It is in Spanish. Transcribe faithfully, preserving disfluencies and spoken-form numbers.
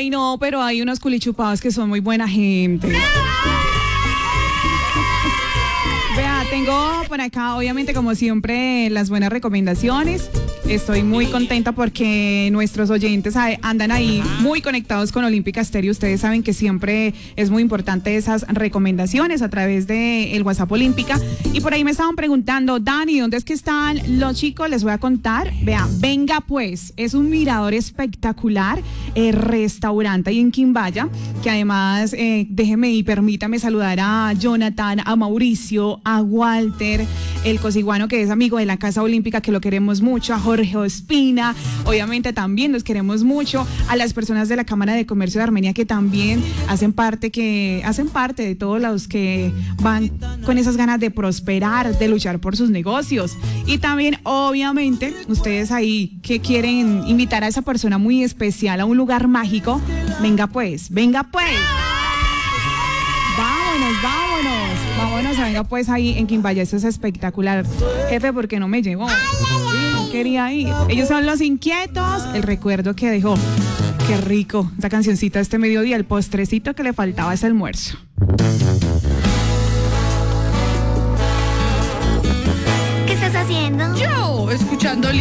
Ay, no, pero hay unos culichupados que son muy buena gente. Vea, tengo por acá, obviamente, como siempre, las buenas recomendaciones. Estoy muy contenta porque nuestros oyentes andan ahí muy conectados con Olímpica Estéreo. Ustedes saben que siempre es muy importante esas recomendaciones a través de el WhatsApp Olímpica. Y por ahí me estaban preguntando, Dani, ¿dónde es que están los chicos? Les voy a contar. Vea, Venga Pues, es un mirador espectacular, eh, restaurante ahí en Quimbaya, que además, eh, déjeme y permítame saludar a Jonathan, a Mauricio, a Walter, el cosiguano que es amigo de la Casa Olímpica, que lo queremos mucho, a Jorge Ospina, obviamente también los queremos mucho, a las personas de la Cámara de Comercio de Armenia que también hacen parte, que hacen parte de todos los que van con esas ganas de prosperar, de luchar por sus negocios. Y también, obviamente, ustedes ahí que quieren invitar a esa persona muy especial a un lugar mágico, venga pues, venga pues. Vámonos, vámonos, vámonos, venga pues ahí en Quimbaya, eso es espectacular. Jefe, ¿por qué no me llegó? Sí, no quería ir. Ellos son Los Inquietos, el recuerdo que dejó. Qué rico, esta cancioncita este mediodía, el postrecito que le faltaba a ese almuerzo. ¿Qué estás haciendo? Yo, escuchando